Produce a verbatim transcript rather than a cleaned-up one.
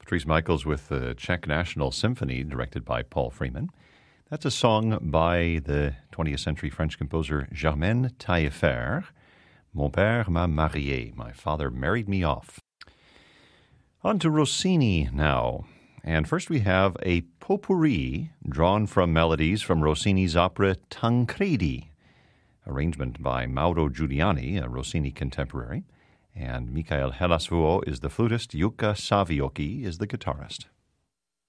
Patrice Michaels with the Czech National Symphony, directed by Paul Freeman. That's a song by the twentieth century French composer Germaine Taillefer. Mon père m'a marié. My father married me off. On to Rossini now. And first we have a potpourri drawn from melodies from Rossini's opera Tancredi, arrangement by Mauro Giuliani, a Rossini contemporary. And Michael Hellasvuo is the flutist, Jukka Saviocki is the guitarist.